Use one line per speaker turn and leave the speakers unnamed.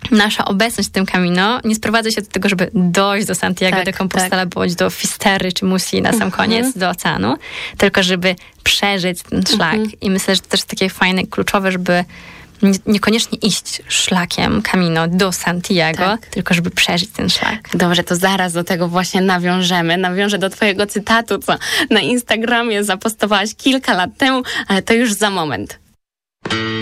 nasza obecność w tym Camino nie sprowadza się do tego, żeby dojść do Santiago de Compostela, bądź do Fisterry czy Musi na sam koniec, do oceanu, tylko żeby przeżyć ten szlak. I myślę, że to też takie fajne, kluczowe, żeby niekoniecznie iść szlakiem Camino do Santiago, tylko żeby przeżyć ten szlak.
Dobrze, to zaraz do tego właśnie nawiążemy. Nawiążę do twojego cytatu, co na Instagramie zapostowałaś kilka lat temu, ale to już za moment.